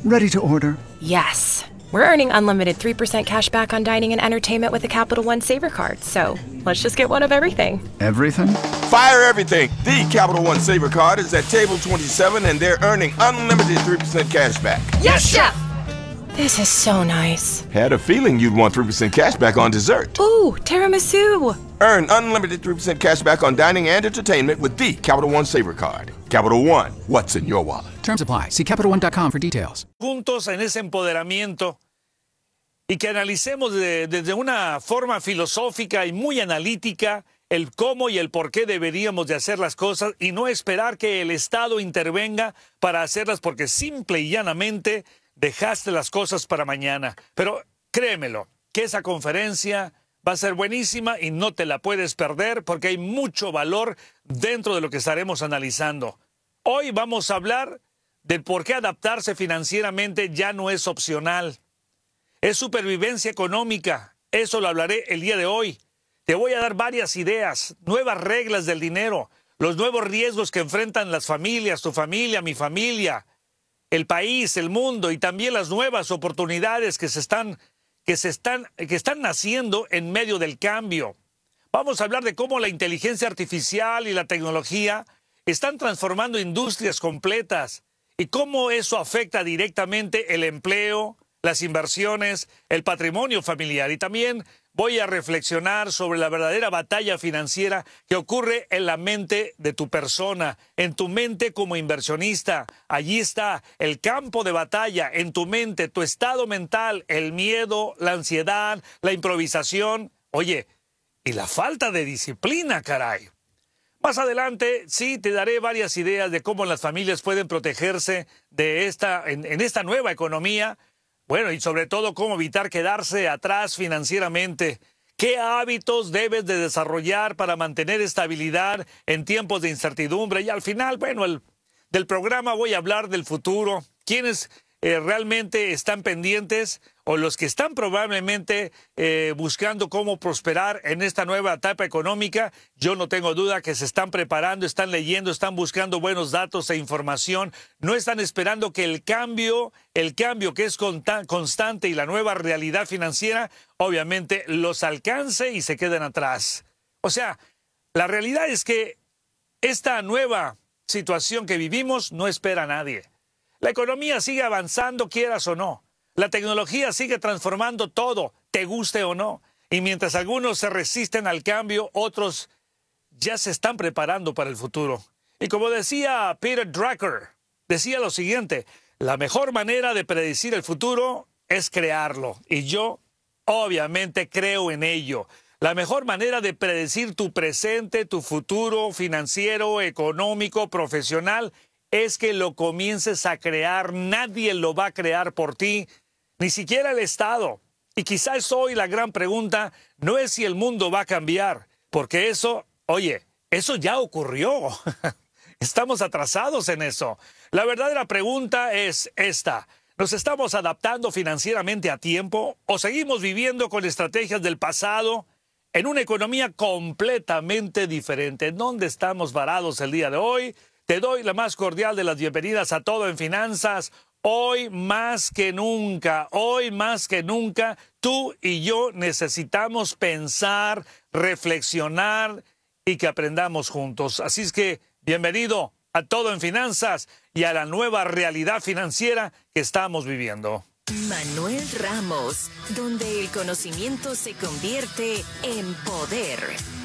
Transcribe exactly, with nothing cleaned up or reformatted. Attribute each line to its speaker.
Speaker 1: Ready to order.
Speaker 2: Yes. We're earning unlimited three percent cash back on dining and entertainment with a Capital One Saver card, so let's just get one of everything.
Speaker 1: Everything?
Speaker 3: Fire everything! The Capital One Saver card is at table twenty-seven and they're earning unlimited three percent cash back.
Speaker 2: Yes, Chef! This is so nice.
Speaker 3: Had a feeling you'd want three percent cash back on dessert.
Speaker 2: Ooh, tiramisu!
Speaker 3: Earn unlimited three percent cash back on dining and entertainment with the Capital One Saver card. Capital One, what's in your wallet?
Speaker 4: Terms apply. See Capital One dot com for details.
Speaker 5: Juntos en ese empoderamiento y que analicemos de, desde una forma filosófica y muy analítica el cómo y el por qué deberíamos de hacer las cosas y no esperar que el Estado intervenga para hacerlas porque simple y llanamente dejaste las cosas para mañana. Pero créemelo, que esa conferencia va a ser buenísima y no te la puedes perder porque hay mucho valor dentro de lo que estaremos analizando. Hoy vamos a hablar del por qué adaptarse financieramente ya no es opcional. Es supervivencia económica. Eso lo hablaré el día de hoy. Te voy a dar varias ideas, nuevas reglas del dinero, los nuevos riesgos que enfrentan las familias, tu familia, mi familia, el país, el mundo y también las nuevas oportunidades que se están, que se están, que están naciendo en medio del cambio. Vamos a hablar de cómo la inteligencia artificial y la tecnología están transformando industrias completas y cómo eso afecta directamente el empleo, las inversiones, el patrimonio familiar. Y también voy a reflexionar sobre la verdadera batalla financiera que ocurre en la mente de tu persona, en tu mente como inversionista. Allí está el campo de batalla, en tu mente, tu estado mental, el miedo, la ansiedad, la improvisación. Oye, y la falta de disciplina, caray. Más adelante, sí, te daré varias ideas de cómo las familias pueden protegerse de esta, en, en esta nueva economía. Bueno, y sobre todo, cómo evitar quedarse atrás financieramente. ¿Qué hábitos debes de desarrollar para mantener estabilidad en tiempos de incertidumbre? Y al final, bueno, el, del programa voy a hablar del futuro. ¿Quiénes eh, realmente están pendientes o los que están probablemente eh, buscando cómo prosperar en esta nueva etapa económica? Yo no tengo duda que se están preparando, están leyendo, están buscando buenos datos e información. No están esperando que el cambio, el cambio que es constante y la nueva realidad financiera, obviamente los alcance y se queden atrás. O sea, la realidad es que esta nueva situación que vivimos no espera a nadie. La economía sigue avanzando, quieras o no. La tecnología sigue transformando todo, te guste o no. Y mientras algunos se resisten al cambio, otros ya se están preparando para el futuro. Y como decía Peter Drucker, decía lo siguiente: la mejor manera de predecir el futuro es crearlo. Y yo, obviamente, creo en ello. La mejor manera de predecir tu presente, tu futuro financiero, económico, profesional, es que lo comiences a crear. Nadie lo va a crear por ti, ni siquiera el Estado. Y quizás hoy la gran pregunta no es si el mundo va a cambiar, porque eso, oye, eso ya ocurrió. Estamos atrasados en eso. La verdadera pregunta es esta: ¿nos estamos adaptando financieramente a tiempo o seguimos viviendo con estrategias del pasado en una economía completamente diferente? ¿Dónde estamos varados el día de hoy? Te doy la más cordial de las bienvenidas a Todo en Finanzas. Hoy más que nunca, hoy más que nunca, tú y yo necesitamos pensar, reflexionar y que aprendamos juntos. Así es que bienvenido a Todo en Finanzas y a la nueva realidad financiera que estamos viviendo.
Speaker 6: Manuel Ramos, donde el conocimiento se convierte en poder.